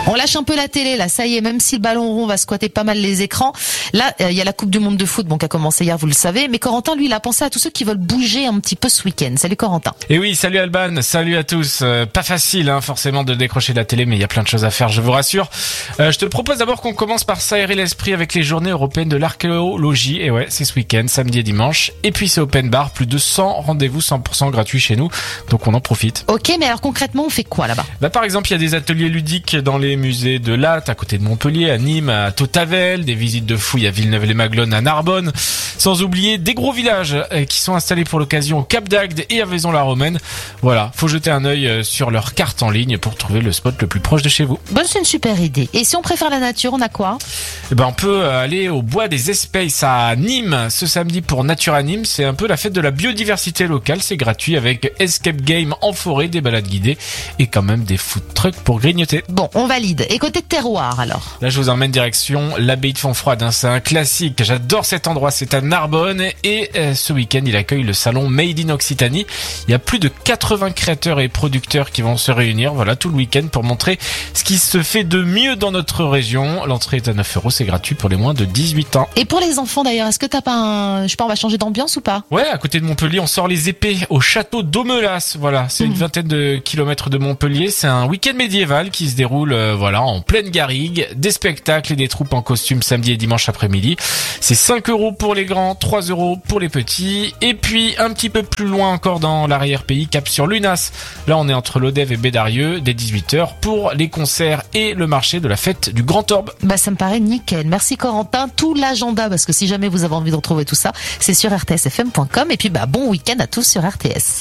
On lâche un peu la télé, là, ça y est, même si le ballon rond va squatter pas mal les écrans. Là, il y a la Coupe du Monde de foot, qui a commencé hier, vous le savez. Mais Corentin, lui, il a pensé à tous ceux qui veulent bouger un petit peu ce week-end. Salut Corentin. Et oui, salut Alban, salut à tous. Pas facile, forcément, de décrocher la télé, mais il y a plein de choses à faire, je vous rassure. Je te propose d'abord qu'on commence par s'aérer l'esprit avec les journées européennes de l'archéologie. Et ouais, c'est ce week-end, samedi et dimanche. Et puis c'est open bar, plus de 100 rendez-vous 100% gratuits chez nous. Donc on en profite. Ok, mais alors concrètement, on fait quoi là-bas? Par exemple, il y a des ateliers ludiques dans les musées de Latte, à côté de Montpellier, à Nîmes, à Tautavel, des visites de fouilles à Villeneuve-les-Maglones, à Narbonne, sans oublier des gros villages qui sont installés pour l'occasion au Cap d'Agde et à Vaison-la-Romaine. Voilà, faut jeter un œil sur leur carte en ligne pour trouver le spot le plus proche de chez vous. C'est une super idée. Et si on préfère la nature, on a quoi? On peut aller au bois des Espèces à Nîmes ce samedi pour Nature à Nîmes. C'est un peu la fête de la biodiversité locale. C'est gratuit avec escape game en forêt, des balades guidées et quand même des food trucks pour grignoter. Bon, on valide. Et côté terroir alors? Là, je vous emmène direction l'abbaye de Fontfroide. C'est un classique. J'adore cet endroit. C'est à Narbonne et ce week-end, il accueille le salon Made in Occitanie. Il y a plus de 80 créateurs et producteurs qui vont se réunir, tout le week-end pour montrer ce qui se fait de mieux dans notre région. L'entrée est à 9 €, c'est gratuit pour les moins de 18 ans. Et pour les enfants d'ailleurs, est-ce que t'as pas on va changer d'ambiance ou pas? Ouais, à côté de Montpellier, on sort les épées au château d'Aumelas. C'est une vingtaine de kilomètres de Montpellier. C'est un week-end médiéval qui se déroule, en pleine garrigue. Des spectacles et des troupes en costume samedi et dimanche après-midi. C'est 5 € pour les grands, 3 € pour les petits. Et puis, un petit peu plus loin encore dans l'arrière-pays, cap sur Lunas. Là, on est entre Lodève et Bédarieux, dès 18 h pour les concerts et le marché de la fête du Grand Orbe. Ça me paraît nickel. Merci Corentin. Tout l'agenda, parce que si jamais vous avez envie de retrouver tout ça, c'est sur rtsfm.com. Et puis, bon week-end à tous sur RTS.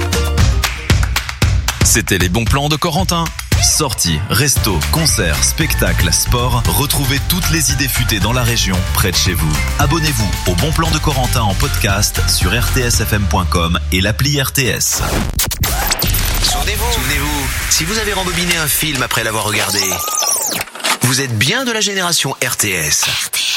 C'était les bons plans de Corentin. Sorties, restos, concerts, spectacles, sport. Retrouvez toutes les idées futées dans la région, près de chez vous. Abonnez-vous au Bon Plan de Corentin en podcast sur rtsfm.com et l'appli RTS. Souvenez-vous, si vous avez rembobiné un film après l'avoir regardé, vous êtes bien de la génération RTS.